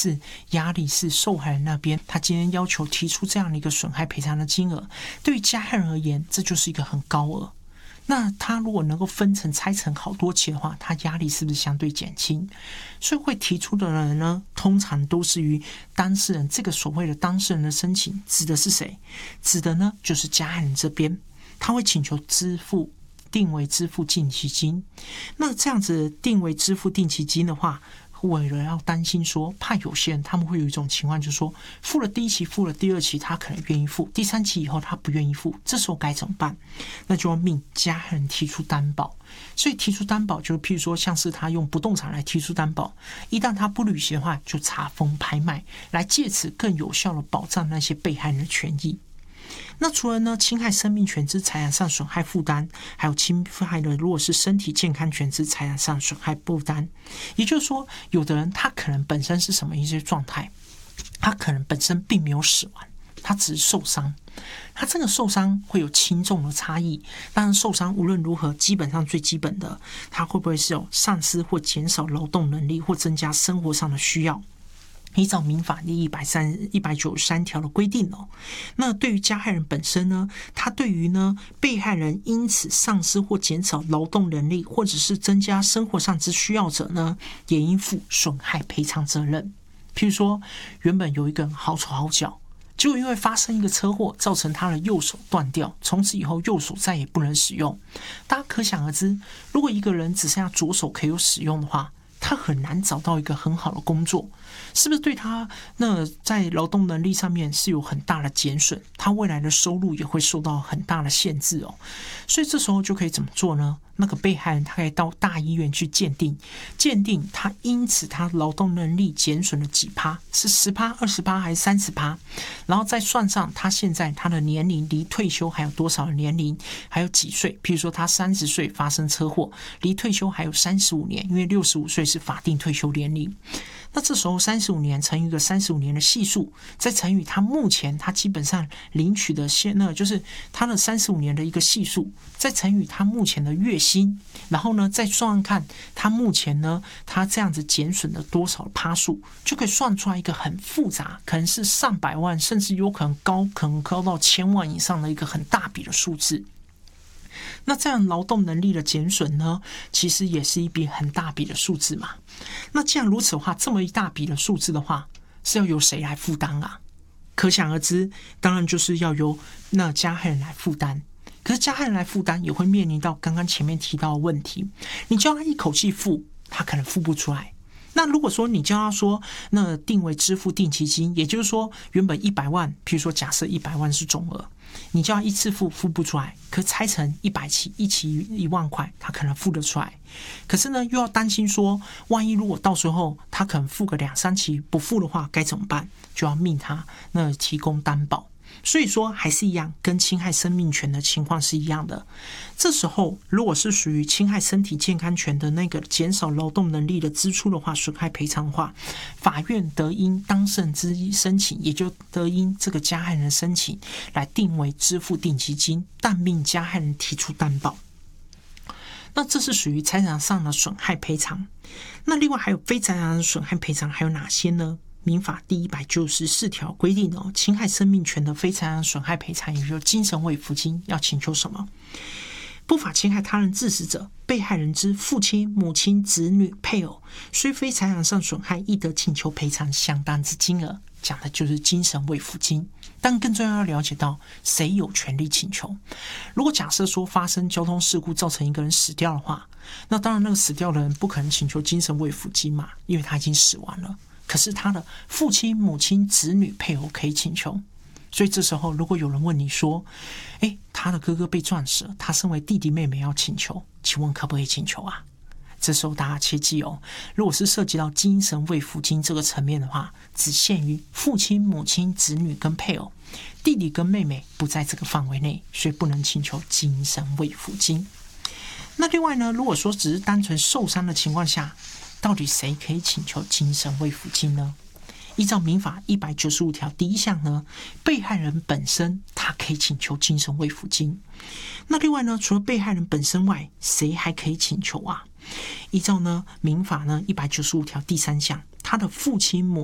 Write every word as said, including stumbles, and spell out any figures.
是压力是受害人那边，他今天要求提出这样的一个损害赔偿的金额，对于加害人而言，这就是一个很高额。那他如果能够分成拆成好多期的话，他压力是不是相对减轻？所以会提出的人呢，通常都是于当事人。这个所谓的当事人的申请指的是谁？指的呢就是加害人这边，他会请求支付定为支付定期金。那这样子定为支付定期金的话，为了要担心说，怕有些人他们会有一种情况，就是说付了第一期，付了第二期，他可能愿意付，第三期以后他不愿意付，这时候该怎么办？那就要命加害人提出担保。所以提出担保，就譬如说像是他用不动产来提出担保，一旦他不履行的话，就查封拍卖，来借此更有效的保障那些被害人的权益。那除了呢侵害生命权之财产上损害负担，还有侵害了如果是身体健康权之财产上损害负担，也就是说，有的人他可能本身是什么一些状态，他可能本身并没有死亡，他只是受伤。他这个受伤会有轻重的差异，当然受伤无论如何，基本上最基本的，他会不会是有丧失或减少劳动能力或增加生活上的需要？依照民法第一百九十三条的规定哦，那对于加害人本身呢，他对于呢被害人因此丧失或减少劳动能力，或者是增加生活上之需要者呢，也应负损害赔偿责任。譬如说，原本有一个人好手好脚，结果因为发生一个车祸，造成他的右手断掉，从此以后右手再也不能使用。大家可想而知，如果一个人只剩下左手可以有使用的话，他很难找到一个很好的工作，是不是对他那在劳动能力上面是有很大的减损？他未来的收入也会受到很大的限制哦。所以这时候就可以怎么做呢？那个被害人他可以到大医院去鉴定，鉴定他因此他劳动能力减损了几趴，是十趴、二十趴还是三十趴？然后再算上他现在他的年龄离退休还有多少的年龄，还有几岁？譬如说他三十岁发生车祸，离退休还有三十五年，因为六十五岁是法定退休年龄。那这时候三十五年乘以一个三十五年的系数，再乘以他目前他基本上领取的现那就是他的三十五年的一个系数，再乘以他目前的月薪，然后呢再算算看他目前呢他这样子减损了多少趴数，就可以算出来一个很复杂，可能是上百万，甚至有可能高，可能高到千万以上的一个很大笔的数字。那这样劳动能力的减损呢，其实也是一笔很大笔的数字嘛。那既然如此的话，这么一大笔的数字的话，是要由谁来负担啊？可想而知，当然就是要由那加害人来负担。可是加害人来负担，也会面临到刚刚前面提到的问题，你叫他一口气付，他可能付不出来。那如果说你叫他说，那定为支付定期金，也就是说原本一百万，譬如说假设一百万是总额，你叫他一次付付不出来，可拆成一百期，一期一万块，他可能付得出来。可是呢，又要担心说，万一如果到时候他可能付个两三期不付的话，该怎么办？就要命他那提供担保。所以说还是一样，跟侵害生命权的情况是一样的。这时候如果是属于侵害身体健康权的那个减少劳动能力的支出的话，损害赔偿的话，法院得因当事人之申请，也就得因这个加害人的申请来定为支付定期金，但命加害人提出担保。那这是属于财产上的损害赔偿。那另外还有非财产上的损害赔偿还有哪些呢？民法第一百九十四条规定哦，侵害生命权的非财产损害赔偿，也就是精神慰抚金，要请求什么？不法侵害他人致死者，被害人之父亲、母亲、子女、配偶，虽非财产上损害，亦得请求赔偿相当之金额，讲的就是精神慰抚金。但更重要要了解到，谁有权利请求？如果假设说发生交通事故造成一个人死掉的话，那当然那个死掉的人不可能请求精神慰抚金嘛，因为他已经死亡了。可是他的父亲、母亲、子女、配偶可以请求。所以这时候如果有人问你说，诶，他的哥哥被撞死了，他身为弟弟妹妹要请求，请问可不可以请求啊？这时候大家切记哦，如果是涉及到精神慰抚金这个层面的话，只限于父亲、母亲、子女跟配偶，弟弟跟妹妹不在这个范围内，所以不能请求精神慰抚金。那另外呢，如果说只是单纯受伤的情况下，到底谁可以请求精神慰抚金呢？依照民法一百九十五条第一项呢，被害人本身他可以请求精神慰抚金。那另外呢，除了被害人本身外，谁还可以请求啊？依照呢民法呢一百九十五条第三项，他的父亲、母